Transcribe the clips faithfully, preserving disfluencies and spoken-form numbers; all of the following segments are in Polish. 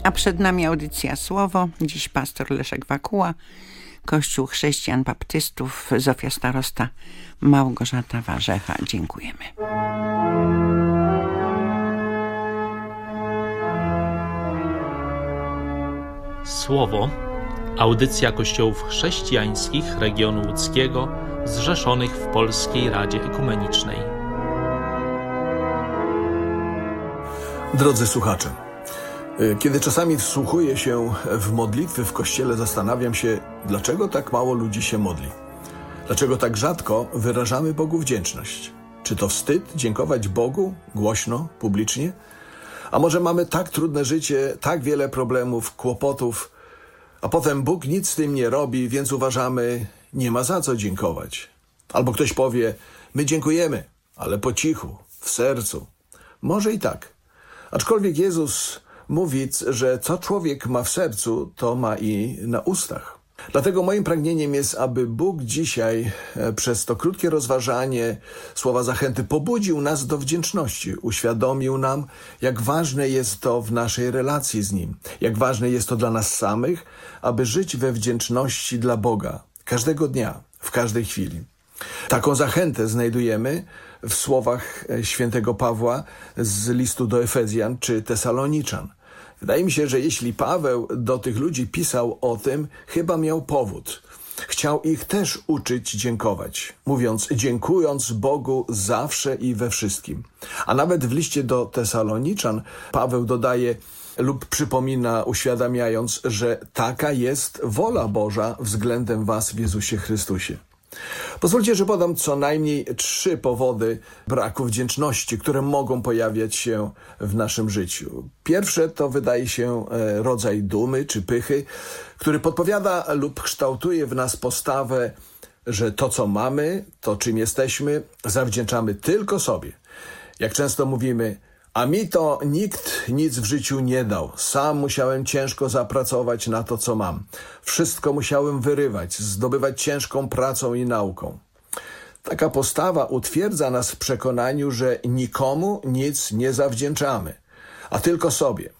A przed nami audycja Słowo. Dziś pastor Leszek Wakuła, Kościół Chrześcijan Baptystów, Zofia Starosta, Małgorzata Warzecha. Dziękujemy. Słowo. Audycja Kościołów Chrześcijańskich regionu łódzkiego zrzeszonych w Polskiej Radzie Ekumenicznej. Drodzy słuchacze, kiedy czasami wsłuchuję się w modlitwy w Kościele, zastanawiam się, dlaczego tak mało ludzi się modli. Dlaczego tak rzadko wyrażamy Bogu wdzięczność? Czy to wstyd dziękować Bogu głośno, publicznie? A może mamy tak trudne życie, tak wiele problemów, kłopotów, a potem Bóg nic z tym nie robi, więc uważamy, nie ma za co dziękować. Albo ktoś powie, my dziękujemy, ale po cichu, w sercu. Może i tak. Aczkolwiek Jezus mówi, że co człowiek ma w sercu, to ma i na ustach. Dlatego moim pragnieniem jest, aby Bóg dzisiaj przez to krótkie rozważanie słowa zachęty pobudził nas do wdzięczności, uświadomił nam, jak ważne jest to w naszej relacji z Nim, jak ważne jest to dla nas samych, aby żyć we wdzięczności dla Boga każdego dnia, w każdej chwili. Taką zachętę znajdujemy w słowach świętego Pawła z listu do Efezjan czy Tesaloniczan. Wydaje mi się, że jeśli Paweł do tych ludzi pisał o tym, chyba miał powód. Chciał ich też uczyć dziękować, mówiąc dziękując Bogu zawsze i we wszystkim. A nawet w liście do Tesaloniczan Paweł dodaje lub przypomina, uświadamiając, że taka jest wola Boża względem was w Jezusie Chrystusie. Pozwólcie, że podam co najmniej trzy powody braku wdzięczności, które mogą pojawiać się w naszym życiu. Pierwsze to wydaje się rodzaj dumy czy pychy, który podpowiada lub kształtuje w nas postawę, że to co mamy, to czym jesteśmy, zawdzięczamy tylko sobie. Jak często mówimy, a mi to nikt nic w życiu nie dał. Sam musiałem ciężko zapracować na to, co mam. Wszystko musiałem wyrywać, zdobywać ciężką pracą i nauką. Taka postawa utwierdza nas w przekonaniu, że nikomu nic nie zawdzięczamy, a tylko sobie.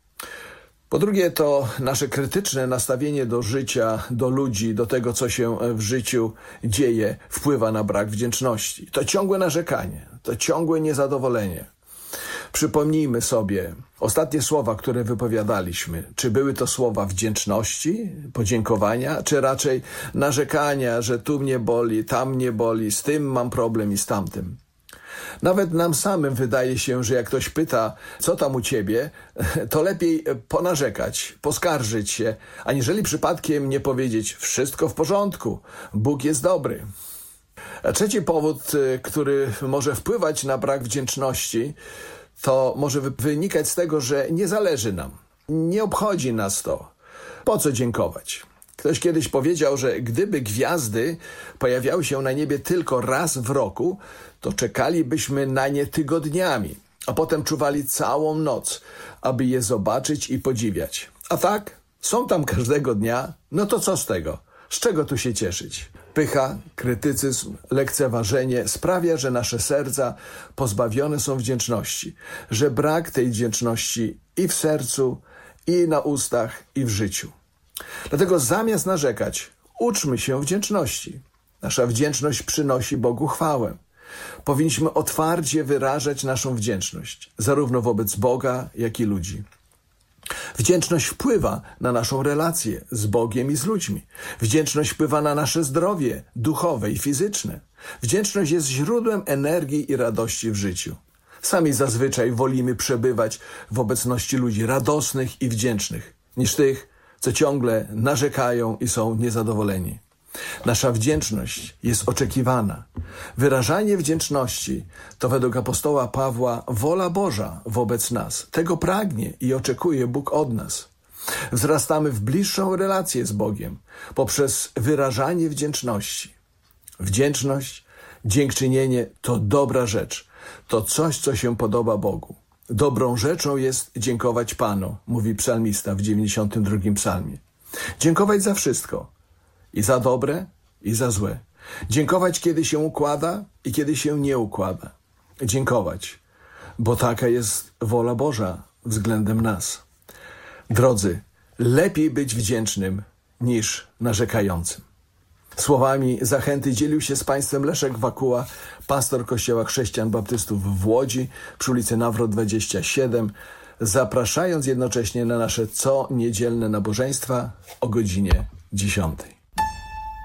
Po drugie, to nasze krytyczne nastawienie do życia, do ludzi, do tego, co się w życiu dzieje, wpływa na brak wdzięczności. To ciągłe narzekanie, to ciągłe niezadowolenie. Przypomnijmy sobie ostatnie słowa, które wypowiadaliśmy. Czy były to słowa wdzięczności, podziękowania, czy raczej narzekania, że tu mnie boli, tam mnie boli, z tym mam problem i z tamtym. Nawet nam samym wydaje się, że jak ktoś pyta, co tam u ciebie, to lepiej ponarzekać, poskarżyć się, aniżeli przypadkiem nie powiedzieć wszystko w porządku, Bóg jest dobry. A trzeci powód, który może wpływać na brak wdzięczności, to może wynikać z tego, że nie zależy nam, nie obchodzi nas to. Po co dziękować? Ktoś kiedyś powiedział, że gdyby gwiazdy pojawiały się na niebie tylko raz w roku, to czekalibyśmy na nie tygodniami, a potem czuwali całą noc, aby je zobaczyć i podziwiać. A tak, są tam każdego dnia, no to co z tego? Z czego tu się cieszyć? Pycha, krytycyzm, lekceważenie sprawia, że nasze serca pozbawione są wdzięczności, że brak tej wdzięczności i w sercu, i na ustach, i w życiu. Dlatego zamiast narzekać, uczmy się wdzięczności. Nasza wdzięczność przynosi Bogu chwałę. Powinniśmy otwarcie wyrażać naszą wdzięczność, zarówno wobec Boga, jak i ludzi. Wdzięczność wpływa na naszą relację z Bogiem i z ludźmi. Wdzięczność wpływa na nasze zdrowie duchowe i fizyczne. Wdzięczność jest źródłem energii i radości w życiu. Sami zazwyczaj wolimy przebywać w obecności ludzi radosnych i wdzięcznych, niż tych, co ciągle narzekają i są niezadowoleni. Nasza wdzięczność jest oczekiwana. Wyrażanie wdzięczności to według apostoła Pawła wola Boża wobec nas. Tego pragnie i oczekuje Bóg od nas. Wzrastamy w bliższą relację z Bogiem poprzez wyrażanie wdzięczności. Wdzięczność, dziękczynienie to dobra rzecz. To coś, co się podoba Bogu. Dobrą rzeczą jest dziękować Panu, mówi psalmista w dziewięćdziesiątym drugim psalmie. Dziękować za wszystko. I za dobre, i za złe. Dziękować, kiedy się układa i kiedy się nie układa. Dziękować, bo taka jest wola Boża względem nas. Drodzy, lepiej być wdzięcznym niż narzekającym. Słowami zachęty dzielił się z Państwem Leszek Wakuła, pastor Kościoła Chrześcijan Baptystów w Łodzi przy ulicy Nawrot dwadzieścia siedem, zapraszając jednocześnie na nasze co niedzielne nabożeństwa o godzinie dziesiątej.